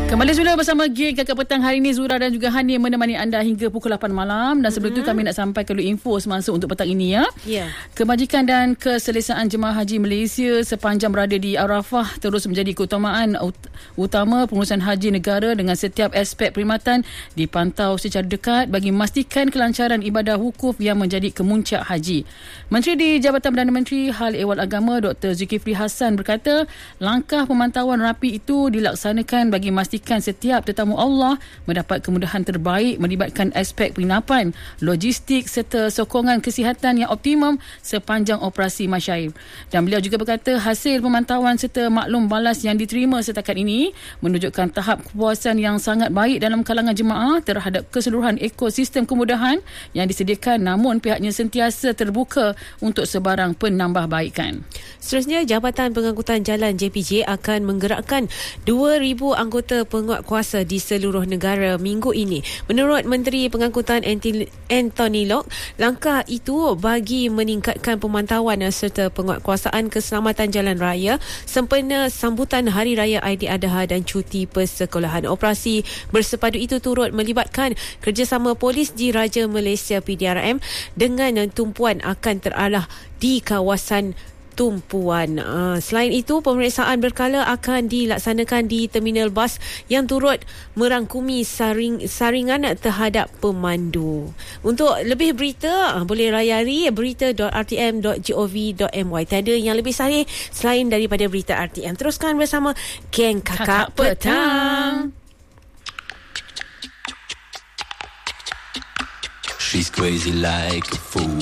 Kembali semula bersama Gig Kakak Petang hari ini. Zura dan juga Hani menemani anda hingga pukul 8 malam. Dan sebelum itu kami nak sampaikan dulu info semasa untuk petang ini ya. Kebajikan dan keselesaan jemaah haji Malaysia sepanjang berada di Arafah terus menjadi keutamaan utama pengurusan haji negara, dengan setiap aspek perkhidmatan dipantau secara dekat bagi memastikan kelancaran ibadah wukuf yang menjadi kemuncak haji. Menteri di Jabatan Perdana Menteri Hal Ehwal Agama Dr. Zulkifli Hassan berkata, langkah pemantauan rapi itu dilaksanakan bagi memastikan setiap tetamu Allah mendapat kemudahan terbaik, melibatkan aspek penginapan, logistik serta sokongan kesihatan yang optimum sepanjang operasi masyair. Dan beliau juga berkata hasil pemantauan serta maklum balas yang diterima setakat ini menunjukkan tahap kepuasan yang sangat baik dalam kalangan jemaah terhadap keseluruhan ekosistem kemudahan yang disediakan, namun pihaknya sentiasa terbuka untuk sebarang penambahbaikan. Seterusnya, Jabatan Pengangkutan Jalan JPJ akan menggerakkan 2,000 anggota penguatkuasa di seluruh negara minggu ini. Menurut Menteri Pengangkutan Anthony Locke, langkah itu bagi meningkatkan pemantauan serta penguatkuasaan keselamatan jalan raya sempena sambutan Hari Raya Aidiladha dan cuti persekolahan. Operasi bersepadu itu turut melibatkan kerjasama polis Diraja Malaysia PDRM dengan tumpuan akan terarah di kawasan tumpuan. Selain itu, pemeriksaan berkala akan dilaksanakan di terminal bas yang turut merangkumi saringan terhadap pemandu. Untuk lebih berita, boleh layari berita.rtm.gov.my. Tiada yang lebih sahih selain daripada berita RTM. Teruskan bersama Geng Kakak Petang. She's crazy like a fool.